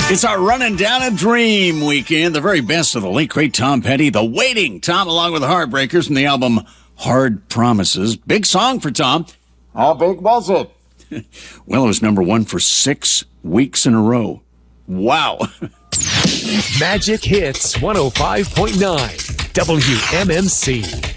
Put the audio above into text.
It's our Running Down a Dream weekend. The very best of the late, great Tom Petty. The Waiting Tom, along with the Heartbreakers from the album Hard Promises. Big song for Tom. How big was it? Well, it was number one for 6 weeks in a row. Wow. Magic Hits 105.9 WMMC.